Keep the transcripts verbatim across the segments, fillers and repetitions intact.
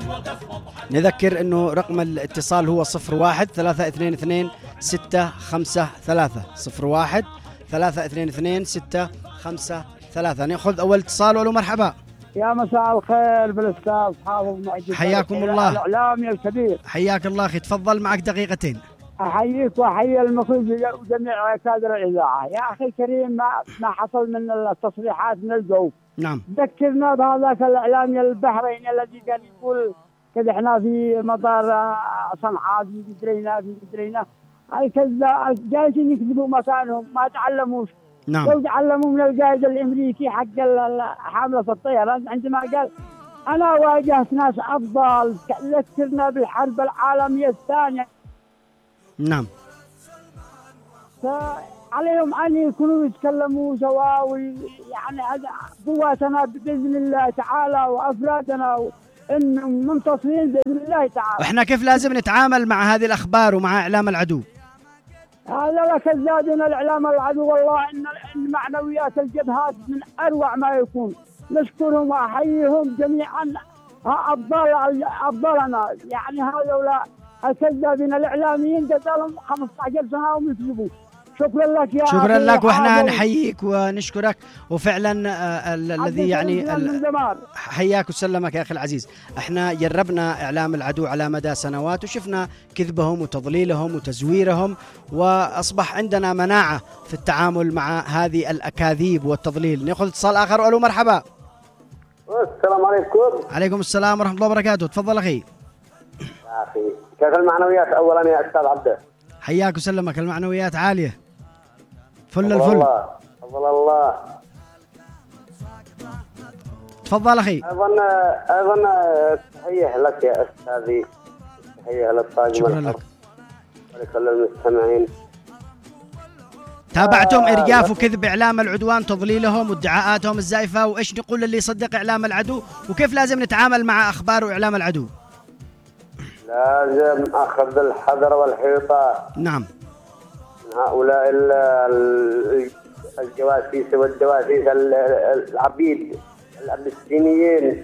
نذكر أنه رقم الاتصال هو صفر واحد ثلاثة اثنين اثنين ستة خمسة ثلاثة صفر واحد ثلاثة اثنين اثنين ستة خمسة ثلاثة. نأخذ أول اتصال. ولو مرحبا. يا مساء الخير بالأستاذ حافظ معجب. حياكم الله. الإعلامي الكبير. حياك الله أخي، تفضل معك دقيقتين. أحييك وأحيي المخرج وجميع كادر الإذاعة. يا أخي كريم، ما ما حصل من التصريحات من الجو. نعم. ذكرنا بهذاك الإعلامي البحريني الذي كان يقول كذا احنا في مطار صنعاء في مدرينا في مدرينا. هاي كذا جالسين يكذبوا مكانهم، ما تعلموش. نعم. لو تعلموا من القائد الأمريكي حق حاملة الطيران عندما قال أنا واجهت ناس أفضل، ذكرنا بالحرب العالمية الثانية. نعم. فعليهم أن يكونوا يتكلموا سواء، يعني هذا قواتنا بإذن الله تعالى وأفرادنا إنهم منتصرين بإذن الله تعالى. إحنا كيف لازم نتعامل مع هذه الأخبار ومع إعلام العدو؟ هذا لكذابين الإعلام العدو. والله إن معنويات الجبهات من أروع ما يكون. نشكرهم وأحييهم جميعا أبطال أبطالنا، يعني هؤلاء الكذابين الإعلاميين قدرهم خمسة عشر سنة وهم يكذبون. شكرا لك يا شكرا لك، وإحنا نحييك ونشكرك. وفعلا آه الذي يعني حياك وسلمك يا أخي العزيز. احنا جربنا إعلام العدو على مدى سنوات وشفنا كذبهم وتضليلهم وتزويرهم، وأصبح عندنا مناعة في التعامل مع هذه الأكاذيب والتضليل. نأخذ اتصال آخر. ألو مرحبا. السلام عليكم. عليكم السلام ورحمة الله وبركاته. تفضل أخي. يا أخي كيف المعنويات أولا يا أستاذ عبده؟ حياك وسلمك، المعنويات عالية فل الفل. الله فضل الله. تفضل أخي. أيضا أيضا تحية لك يا أستاذي، تحية للطاقم. شكرا لك ولكل المستمعين. تابعتم آه إرجاف وكذب إعلام العدوان، تضليلهم وادعاءاتهم الزائفة، وإيش نقول اللي يصدق إعلام العدو، وكيف لازم نتعامل مع أخبار وإعلام العدو؟ لازم أخذ الحذر والحيطة. نعم. هؤلاء الجواسيس والجواسيس العبيد الأبستينيين.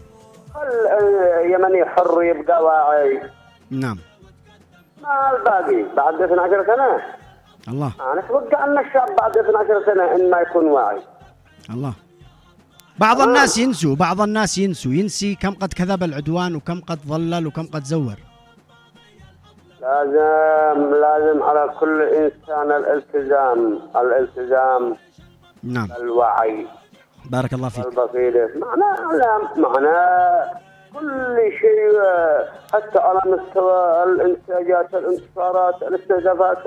اليمني حر يبقى واعي. نعم. ما الباقي بعد اثنتي عشرة سنة. الله. أنا أتوقع أن الشعب بعد اثنتي عشرة سنة إن ما يكون واعي. الله. بعض الناس ينسوا، بعض الناس ينسوا ينسي كم قد كذب العدوان وكم قد ضلل وكم قد زور. لازم لازم على كل إنسان الالتزام الالتزام نعم. الوعي. بارك الله فيك. البصيرة معنا معنا كل شيء، حتى على مستوى الانتاجات الانتصارات الاستهدافات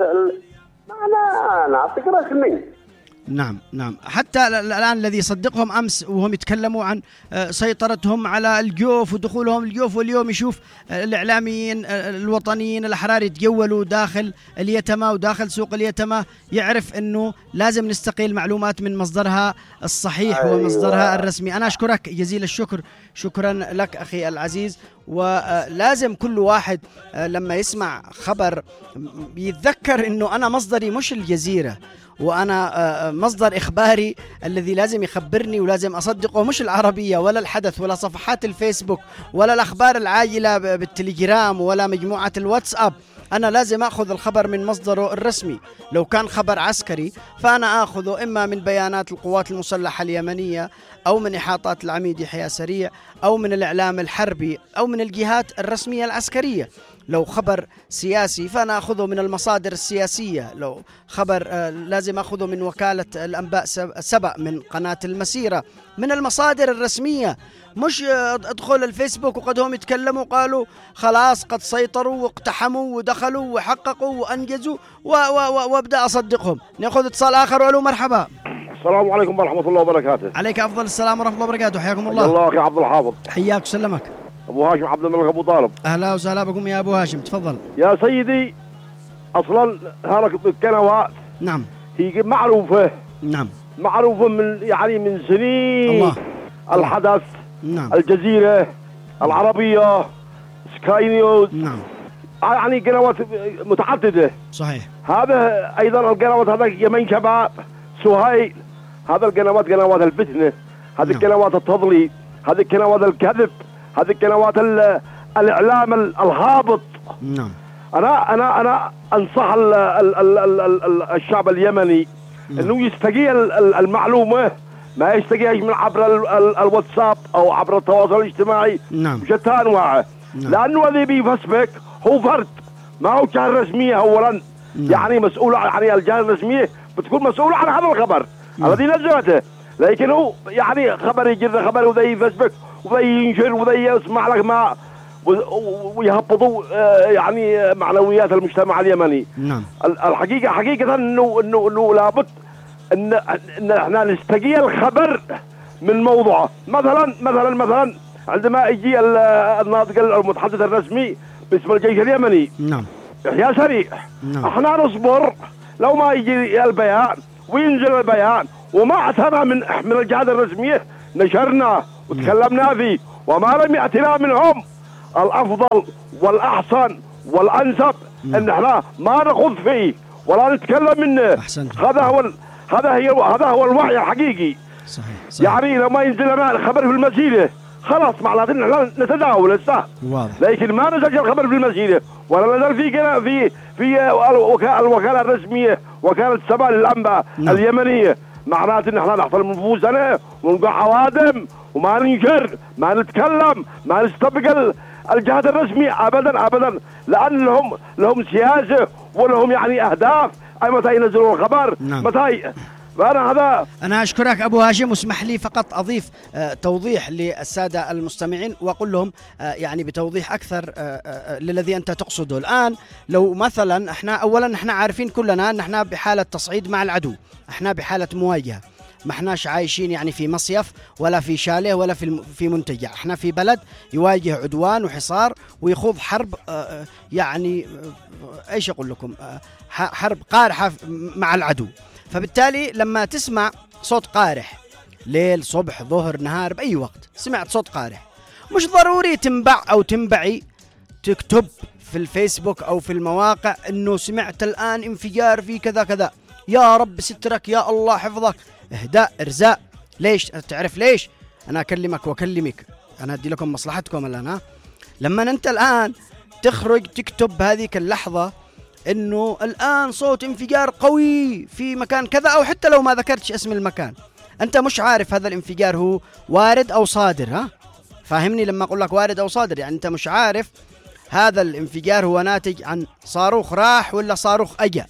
معنا نعطيك رسمي. نعم نعم. حتى الآن الذي يصدقهم أمس وهم يتكلموا عن سيطرتهم على الجوف ودخولهم الجوف، واليوم يشوف الإعلاميين الوطنيين الأحرار يتجولوا داخل اليتمى وداخل سوق اليتمى، يعرف أنه لازم نستقيل معلومات من مصدرها الصحيح أيوة. ومصدرها الرسمي. أنا أشكرك جزيل الشكر، شكرا لك أخي العزيز. ولازم كل واحد لما يسمع خبر يتذكر أنه أنا مصدري مش الجزيرة، وأنا مصدر إخباري الذي لازم يخبرني ولازم أصدقه مش العربية ولا الحدث ولا صفحات الفيسبوك ولا الأخبار العاجلة بالتليجرام ولا مجموعة الواتساب. أنا لازم أخذ الخبر من مصدره الرسمي. لو كان خبر عسكري فأنا أخذه إما من بيانات القوات المسلحة اليمنية أو من إحاطات العميد يحيى سريع أو من الإعلام الحربي أو من الجهات الرسمية العسكرية. لو خبر سياسي فأنا أخذه من المصادر السياسية. لو خبر آه لازم أخذه من وكالة الأنباء سبأ، من قناة المسيرة، من المصادر الرسمية. مش ادخل الفيسبوك وقد هم يتكلموا قالوا خلاص قد سيطروا واقتحموا ودخلوا وحققوا وأنجزوا وابدأ أصدقهم. نأخذ اتصال آخر. ولو مرحبا. السلام عليكم ورحمة الله وبركاته. عليك أفضل السلام ورحمة الله وبركاته. حياكم الله. الله أخي عبد الحافظ. حياك وسلمك. أبو هاشم عبد الملك أبو طالب. أهلا وسهلا بكم يا أبو هاشم، تفضل. يا سيدي أصلا هذه القنوات نعم هي معروفة. نعم. معروفة من يعني من سنين. الله. الحدث. نعم. الجزيرة العربية، سكاي نيوز. نعم. يعني قنوات متعددة. صحيح. هذا أيضا القنوات هذا يمين شباب، سهيل، هذا القنوات قنوات الفتنة، هذه القنوات التضليل، هذه القنوات الكذب، هذه القنوات الاعلام الهابط. نعم. انا انا انا انصح ال ال ال ال ال الشعب اليمني انه يستقي المعلومه، ما يستقيهاش من عبر ال ال الواتساب او عبر التواصل الاجتماعي. نعم. بشتى انواعه. نعم. لانه الذي بيفسبك هو فرد، ما هو جهه رسميه اولا. نعم. يعني مسؤول، يعني الجهه الرسميه بتكون مسؤوله عن هذا الخبر. نعم. الذي نزلته، لكن هو يعني خبر يجر خبر وذا يفسبك وذا ينشر وذا يسمع لك ما ويهبطوا يعني معنويات المجتمع اليمني. نعم. الحقيقه حقيقه انه انه انه لابد ان ان احنا نستقي الخبر من موضوعه. مثلا مثلا مثلا عندما يجي الناطق المتحدث الرسمي باسم الجيش اليمني، نعم، يحيى سريع، نعم، احنا نصبر لو ما يجي البيان وينزل البيان وما اتانا من من الجهات الرسميه نشرنا وتكلمنا فيه، وما لم ياتنا منهم الافضل والاحسن والانسب ان احنا ما نخوض فيه ولا نتكلم منه. أحسنت. هذا هو هذا هي هذا هو الوعي الحقيقي. صحيح. صحيح. يعني لو ما ينزل لنا الخبر في المسيره خلاص معناته ان احنا نتداول السهم. واضح. لكن ما نزل الخبر في المسيره ولا نزل في في في الوكاله الرسميه وكاله سبا للانباء. نعم. اليمنيه، معناته ان احنا نحترم نفوسنا ونقع عوادم وما ننشر، ما نتكلم، ما نستبق الجهات الرسميه ابدا ابدا، لان لهم لهم سياسه ولهم يعني اهداف. اي متى ينزلوا الخبر؟ نعم. متى؟ فانا هذا انا اشكرك ابو هاشم، واسمح لي فقط اضيف آه توضيح للساده المستمعين واقول لهم آه يعني بتوضيح اكثر آه آه للذي انت تقصده الان. لو مثلا احنا اولا احنا عارفين كلنا ان احنا بحاله تصعيد مع العدو، احنا بحاله مواجهه، ما احناش عايشين يعني في مصيف ولا في شاليه ولا في في منتجع، احنا في بلد يواجه عدوان وحصار ويخوض حرب آه يعني آه ايش اقول لكم آه حرب قارحه مع العدو. فبالتالي لما تسمع صوت قارح ليل صبح ظهر نهار بأي وقت سمعت صوت قارح، مش ضروري تنبع أو تنبعي تكتب في الفيسبوك أو في المواقع أنه سمعت الآن انفجار في كذا كذا، يا رب سترك، يا الله حفظك، إهداء إرزاء. ليش؟ تعرف ليش؟ أنا أكلمك وأكلمك، أنا أدي لكم مصلحتكم الآن. ها؟ لما أنت الآن تخرج تكتب هذه اللحظة انه الان صوت انفجار قوي في مكان كذا، او حتى لو ما ذكرتش اسم المكان، انت مش عارف هذا الانفجار هو وارد او صادر. ها فاهمني لما اقول لك وارد او صادر؟ يعني انت مش عارف هذا الانفجار هو ناتج عن صاروخ راح ولا صاروخ اجى.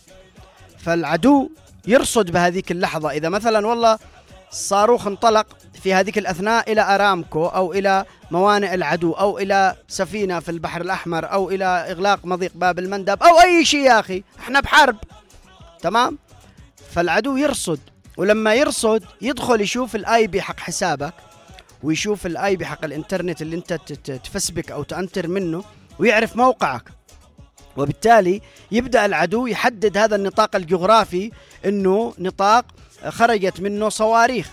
فالعدو يرصد بهذيك اللحظة، اذا مثلا والله الصاروخ انطلق في هذيك الأثناء إلى أرامكو أو إلى موانئ العدو أو إلى سفينة في البحر الأحمر أو إلى إغلاق مضيق باب المندب أو أي شيء، يا أخي احنا بحرب، تمام؟ فالعدو يرصد، ولما يرصد يدخل يشوف الآي بي حق حسابك ويشوف الآي بي حق الإنترنت اللي أنت تفسبك أو تأنتر منه ويعرف موقعك، وبالتالي يبدأ العدو يحدد هذا النطاق الجغرافي إنه نطاق خرجت منه صواريخ.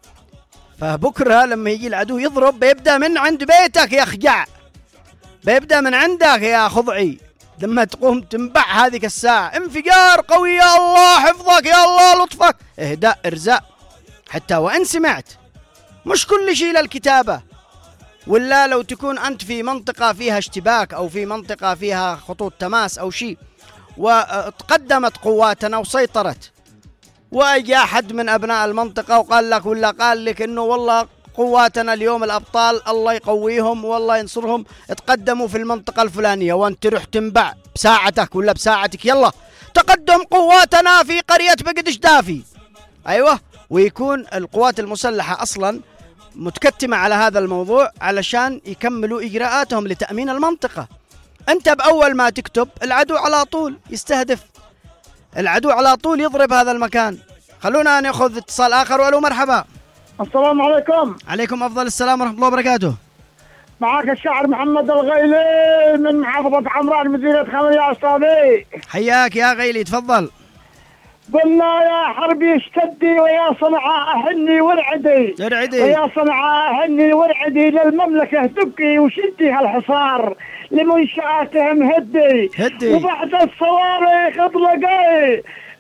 فبكرة لما يجي العدو يضرب بيبدأ من عند بيتك يا خجع، بيبدأ من عندك يا خضعي. لما تقوم تنبع هذه الساعة انفجار قوي، يا الله حفظك، يا الله لطفك، اهداء إرزاء. حتى وإن سمعت مش كل شيء للكتابة، ولا لو تكون أنت في منطقة فيها اشتباك أو في منطقة فيها خطوط تماس أو شيء وتقدمت قواتنا وسيطرت، وأجا أحد من أبناء المنطقة وقال لك ولا قال لك إنه والله قواتنا اليوم الأبطال الله يقويهم والله ينصرهم تقدموا في المنطقة الفلانية، وأنت تروح تنبع بساعتك ولا بساعتك يلا تقدم قواتنا في قرية بقدش دافي، أيوة، ويكون القوات المسلحة أصلا متكتمة على هذا الموضوع علشان يكملوا إجراءاتهم لتأمين المنطقة. أنت بأول ما تكتب العدو على طول يستهدف، العدو على طول يضرب هذا المكان. خلونا نأخذ اتصال آخر. وألو مرحبا. السلام عليكم. عليكم أفضل السلام ورحمة الله وبركاته. معك الشاعر محمد الغيلي من محافظة عمران مدينة خمر يا أستاذي. حياك يا غيلي، تفضل. قلنا يا حربي اشتدي ويا صنعاء أهني والعدي ارعدي ويا صنعاء أهني والعدي للمملكة دقي وشدي هالحصار لمنشآتهم هدي هدي وبعد الصواريخ اطلقي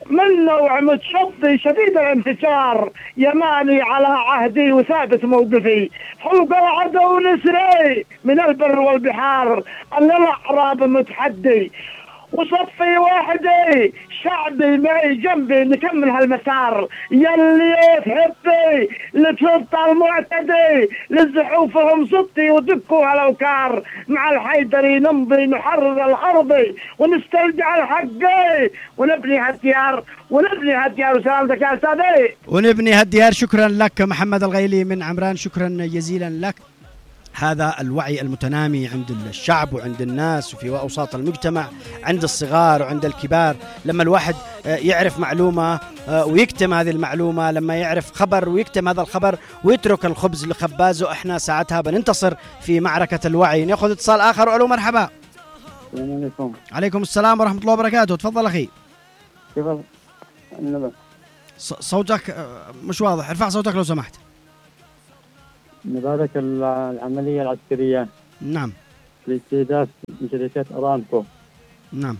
من نوع متشطي شديد الانتشار، يماني على عهدي وثابت موقفي، فوق العدو نسري من البر والبحار، أن الأعراب متحدي وصفي واحدي، شعبي معي جنبي نكمل هالمسار، يلي تحبي لتفط المعتدي لزحوفهم صدي ودكوا على وكار، مع الحيدري نمضي نحرر الأرضي ونسترجع الحقي ونبني هالديار ونبني هالديار. وسلامتك يا أستاذي. ونبني هالديار. شكرا لك محمد الغيلي من عمران، شكرا جزيلا لك. هذا الوعي المتنامي عند الشعب وعند الناس وفي أوساط المجتمع، عند الصغار وعند الكبار. لما الواحد يعرف معلومة ويكتم هذه المعلومة، لما يعرف خبر ويكتم هذا الخبر ويترك الخبز لخبازه، احنا ساعتها بننتصر في معركة الوعي. ناخذ اتصال آخر. ألو مرحبا. السلام عليكم. عليكم السلام ورحمة الله وبركاته. تفضل أخي. كيف النبض؟ صوتك مش واضح، ارفع صوتك لو سمحت. نبارك العملية العسكرية. نعم. لاستهداف شركات أرامكو. نعم.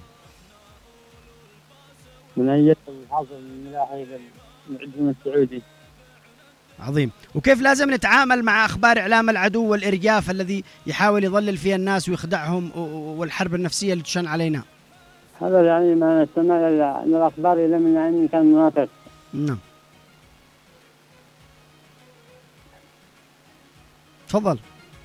من أيد الحافظ الملاحي للمعجم السعودي. عظيم. وكيف لازم نتعامل مع أخبار إعلام العدو والإرجاف الذي يحاول يضلل فيها الناس ويخدعهم، والحرب النفسية اللي تشن علينا؟ هذا يعني ما نستمع من الأخبار إلى من أن كان منافق. نعم. تفضل.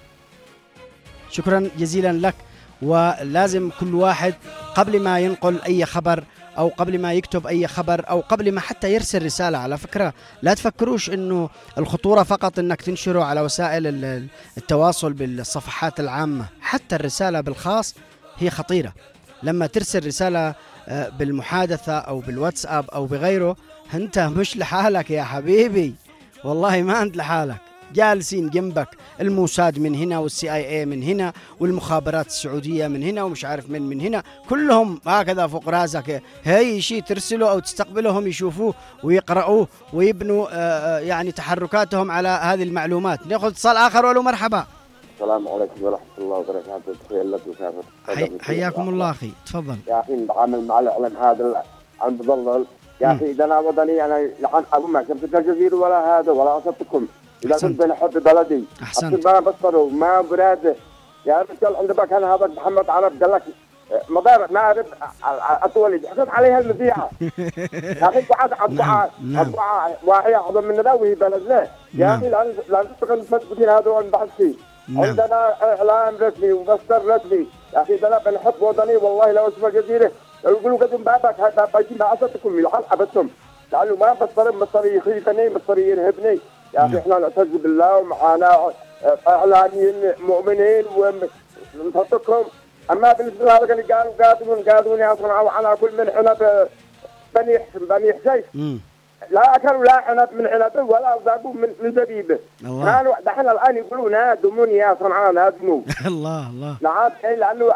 شكرا جزيلا لك. ولازم كل واحد قبل ما ينقل أي خبر أو قبل ما يكتب أي خبر أو قبل ما حتى يرسل رسالة، على فكرة لا تفكروش أنه الخطورة فقط أنك تنشره على وسائل التواصل بالصفحات العامة، حتى الرسالة بالخاص هي خطيرة. لما ترسل رسالة بالمحادثة أو بالواتساب أو بغيره، أنت مش لحالك يا حبيبي، والله ما أنت لحالك، جالسين جنبك الموساد من هنا والسي اي اي من هنا والمخابرات السعودية من هنا ومش عارف من من هنا، كلهم هكذا فوق راسك. هاي شيء ترسله أو تستقبله هم يشوفوه ويقرأوه ويبنوا آه يعني تحركاتهم على هذه المعلومات. نأخذ اتصال آخر. ولو مرحبا. السلام عليكم ورحمة الله وبركاته. تخيل لك وسافر. حي... حياكم الله أخي. تفضل. يا أخي نتعامل مع الإعلام هذا عم بضلل يا أخي. إذا أنا وطني أنا لحن أبو ما كنت الجزيرة ولا هذا ولا أصبتكم. إذا كنت أنا أحب بلدي أحسن ما بصره ما براده يا رجال. عند بك أنا هذا محمد عرب قال لك مضارب ما أعرف أطولي حكم عليها المذيعة يا أخي. بعد أبوعة أبوعة واحد أعظم من ذوي بلدنا يا أخي. لأن لأن تقول مسؤولين هذا وأنا بحث فيه. عندنا إعلام رسمي ومصدر رسمي يا أخي. أنا بنحب وطني والله. لو اسمه جزيرة يقولوا قدم بابك هذا باجي ما أصدقكم يلعن أبدهم لأنه ما بصر مصري يخيفني مصري يرهبني يا أخي. إحنا نعتز بالله ومعانا إعلاميين مؤمنين ونصدقهم. أما بالنسبة لهذا اللي قالوا قادمون قادمون يا صنعوا على كل من عنب بني بني حسين لا أكلوا لا عنب من عنب ولا ذابوا من من زبيبه. كانوا دحين الآن يقولون هادمون يا صنعاء هادموا. الله الله. نعم لأنه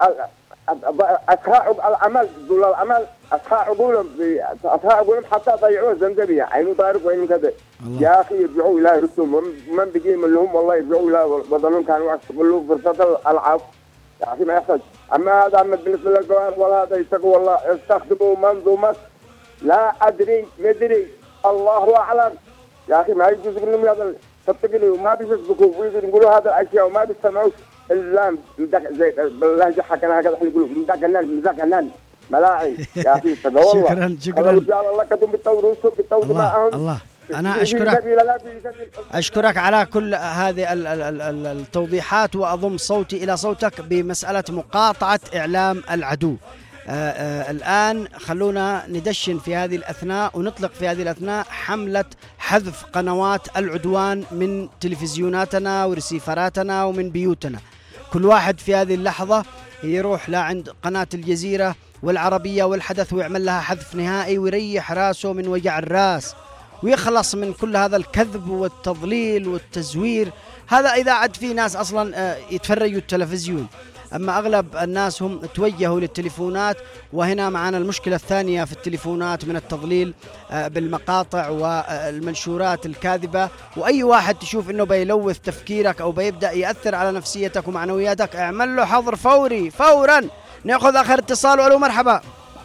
أسخاء العمل دول العمل أسخاء عقولهم أسخاء عقولهم حتى ضيعوه زنزبية عينو طارق وعينو كذا يا أخي. يرجعوا إلى رسوم من بيجي من لهم والله يرجعوا إلى وطنهم. كانوا يستغلوا فرصة الألعاب يا أخي ما يحتاج. أما هذا أما بالنسبة للجوار ولا هذا يستغلوا والله يستخدموا منظومة لا أدري مدري الله أعلم يا أخي. ما يجوز منهم هذا تبتقلوا وما بيسبقوا ويقولوا هذا الأشياء وما بيستمعوا إلا زي باللهجة حكنا هكذا إحنا نقولوا مذاكرنان مذاكرنان ملاعي يا أخي. شكرا شكرا. الله كتب بالتوريث بالتوريث الله الله. أنا أشكرك أشكرك على كل هذه التوضيحات، وأضم صوتي إلى صوتك بمسألة مقاطعة إعلام العدو. آآ آآ الآن خلونا ندشن في هذه الأثناء ونطلق في هذه الأثناء حملة حذف قنوات العدوان من تلفزيوناتنا ورسيفراتنا ومن بيوتنا. كل واحد في هذه اللحظة يروح لعند قناة الجزيرة والعربية والحدث ويعمل لها حذف نهائي ويريح راسه من وجع الراس ويخلص من كل هذا الكذب والتضليل والتزوير. هذا إذا عد في ناس أصلا يتفرجوا التلفزيون، أما أغلب الناس هم توجهوا للتليفونات. وهنا معنا المشكلة الثانية في التليفونات من التضليل بالمقاطع والمنشورات الكاذبة. وأي واحد تشوف أنه بيلوث تفكيرك أو بيبدأ يأثر على نفسيتك ومعنوياتك اعمل له حظر فوري فورا. نأخذ آخر اتصال. ولو مرحبا.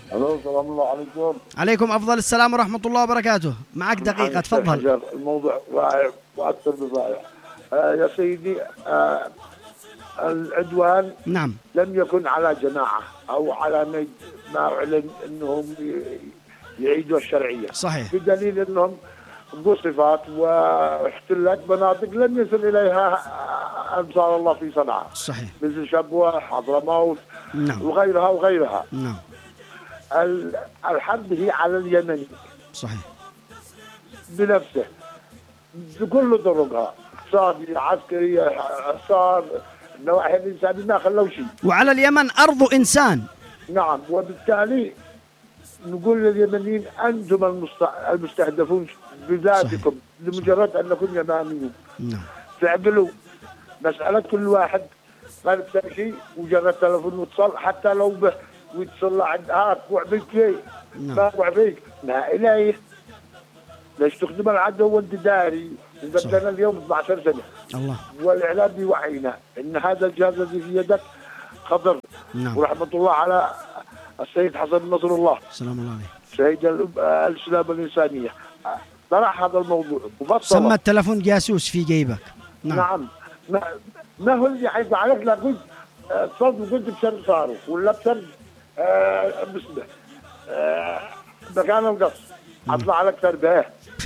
الو السلام الله عليكم. عليكم افضل السلام ورحمه الله وبركاته. معك دقيقه تفضل. الموضوع رائع واكثر من رائع. آه يا سيدي، آه العدوان نعم لم يكن على جماعه او على ما اعلن انهم يعيدوا الشرعيه. صحيح. بدليل انهم قصفت واحتلت مناطق لم يصل اليها انصار الله في صنعاء. صحيح. مثل شبوه، حضرموت، نعم. وغيرها وغيرها. نعم. الحرب هي على اليمن. صحيح. بنفسه بكل طرقها، اقتصادية، عسكرية، صار النواحي الإنسانية ما خلوا شيء. وعلى اليمن أرض إنسان. نعم، وبالتالي نقول لليمنيين أنتم المستهدفون بذاتكم لمجرد أنكم يمانيون. نعم. تعقلوا مسألة كل واحد قال شيء وجرد تلفون واتصل، حتى لو به ويتصل عند هاك وعبيك ليه؟ ما وعبيك ما إليه. ليش تخدم العدو وانت داري؟ بدنا اليوم اثني عشر سنة. الله. والإعلام بيوعينا إن هذا الجهاز الذي في يدك خطر. نعم. ورحمة الله على السيد حسن نصر الله. سلام الله عليه. سيد الإسلام الإنسانية. طرح هذا الموضوع وبطل. سمى التلفون جاسوس في جيبك. نعم. نعم. ما, ما هو اللي حيبقى عليك؟ لا قلت اتصلت وقلت بسر صاروخ ولا بسر آه بسمه آه مكان القص اطلع على اكثر به.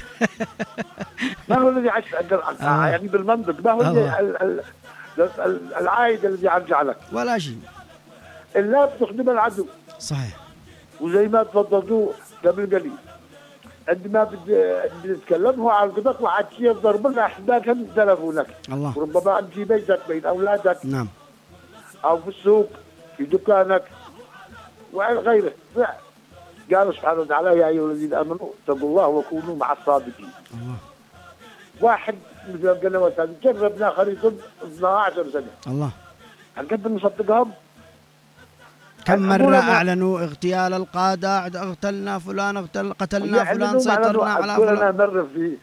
ما هو الذي عايش آه. يعني بالمنطق ما هو ال ال العائد الذي يرجع لك ولا شيء الا بتخدم العدو. صحيح. وزي ما تفضلتوا قبل قليل عندما بنتكلم على القطط وعاد شيء ضرب لنا احداثهم تلفونك. الله. وربما انت في بيتك بين اولادك. نعم. او في السوق في دكانك وغيره. قال سبحانه وتعالى يا ايها الذين امنوا اتقوا الله وكونوا مع الصادقين. الله. واحد مثل القنوات هذه جربنا خريطه اثنتا عشرة سنه. الله. هل قد نصدقهم؟ كم مرة أعلنوا اغتيال القادة، اغتلنا فلان، اغتل قتلنا فلان، سيطرنا على فلان. أنا مرة في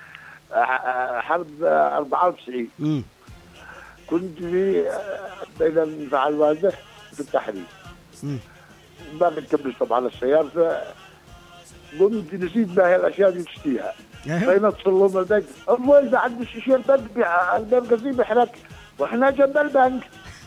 حرب أربعة وتسعين م. كنت في بين المدفع الوالدة في التحرير. ما بنكمل طبعا السيارة، قمت نسيت بها الأشياء اللي تشتيها. بين تصلهم البنك، الوالدة عند الشيشة البنك البنك بيحرق وإحنا جنب البنك.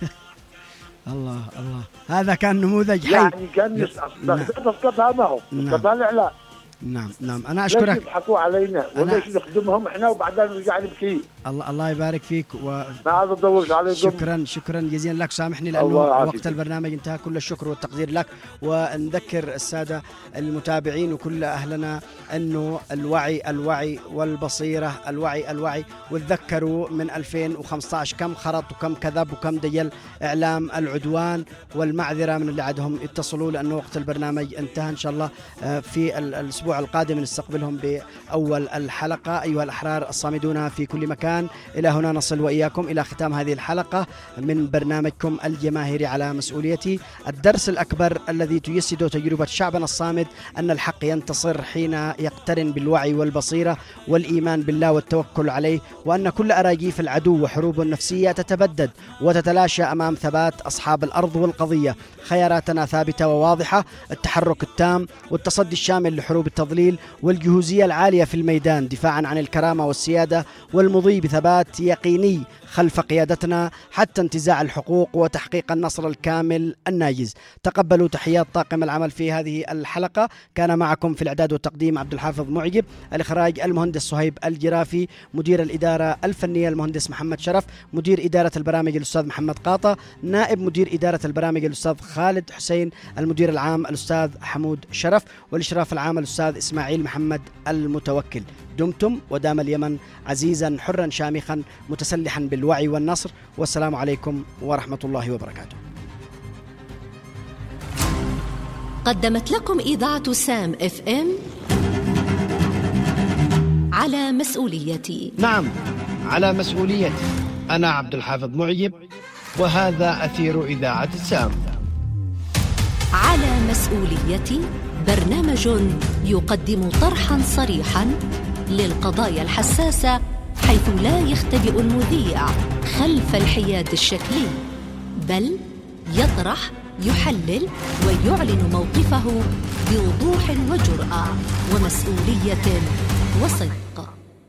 الله الله، هذا كان نموذج حي. يعني كان تسقطها معهم، تسقطها الإعلام. نعم نعم. أنا أشكرك. ليش يضحكوا علينا وليش نخدمهم إحنا وبعدين نرجع نبكي؟ الله الله يبارك فيك. و ما عاد أطولش عليكم. شكرا شكرا جزيلا لك. سامحني لأنه وقت البرنامج انتهى. كل الشكر والتقدير لك. ونذكر السادة المتابعين وكل أهلنا أنه الوعي الوعي والبصيرة الوعي الوعي. وتذكروا من ألفين وخمسة عشر كم خرط وكم كذب وكم ديل إعلام العدوان. والمعذرة من اللي عندهم اتصلوا لأنه وقت البرنامج انتهى. إن شاء الله في الأسبوع القادم نستقبلهم بأول الحلقة. أيها الأحرار الصامدون في كل مكان، إلى هنا نصل وإياكم إلى ختام هذه الحلقة من برنامجكم الجماهيري على مسؤوليتي. الدرس الأكبر الذي تجسد تجربة شعبنا الصامد أن الحق ينتصر حين يقترن بالوعي والبصيرة والإيمان بالله والتوكل عليه، وأن كل أراجيف العدو وحروب النفسية تتبدد وتتلاشى أمام ثبات أصحاب الأرض والقضية. خياراتنا ثابتة وواضحة: التحرك التام والتصدي الشامل لحروب التضليل والجهوزية العالية في الميدان دفاعا عن الكرامة والسيادة، والمضي بثبات يقيني خلف قيادتنا حتى انتزاع الحقوق وتحقيق النصر الكامل الناجز. تقبلوا تحيات طاقم العمل في هذه الحلقة. كان معكم في الإعداد والتقديم عبد الحافظ معجب، الإخراج المهندس صهيب الجرافي، مدير الإدارة الفنية المهندس محمد شرف، مدير إدارة البرامج الأستاذ محمد قاطة، نائب مدير إدارة البرامج الأستاذ خالد حسين، المدير العام الأستاذ حمود شرف، والإشراف العام الأستاذ إسماعيل محمد المتوكل. دمتم ودام اليمن عزيزا حرا شامخا متسلحا بالوعي والنصر. والسلام عليكم ورحمة الله وبركاته. قدمت لكم إذاعة سام اف ام على مسؤوليتي. نعم على مسؤوليتي. أنا عبد الحافظ معجب، وهذا أثير إذاعة سام. على مسؤوليتي برنامج يقدم طرحا صريحا للقضايا الحساسة، حيث لا يختبئ المذيع خلف الحياد الشكلي، بل يطرح، يحلل ويعلن موقفه بوضوح وجرأة ومسؤولية وصدق.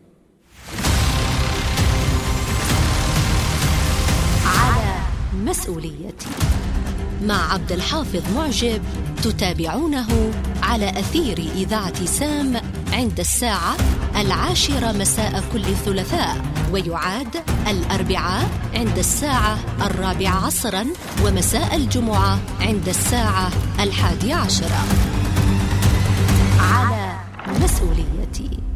على مسؤوليتي مع عبد الحافظ معجب، تتابعونه على أثير إذاعة سام عند الساعة العاشرة مساء كل ثلاثاء، ويعاد الأربعاء عند الساعة الرابعة عصرا، ومساء الجمعة عند الساعة الحادية عشرة. على مسؤوليتي.